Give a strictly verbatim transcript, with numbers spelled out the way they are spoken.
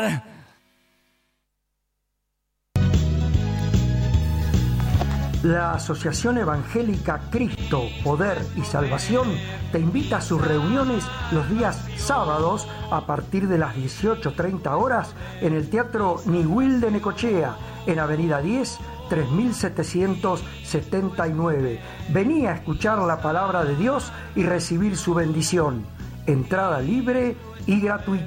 lugar. La Asociación Evangélica Cristo, Poder y Salvación te invita a sus reuniones los días sábados a partir de las dieciocho treinta horas en el Teatro Niwil de Necochea, en Avenida diez, tres mil setecientos setenta y nueve. Vení a escuchar la palabra de Dios y recibir su bendición. Entrada libre y gratuita.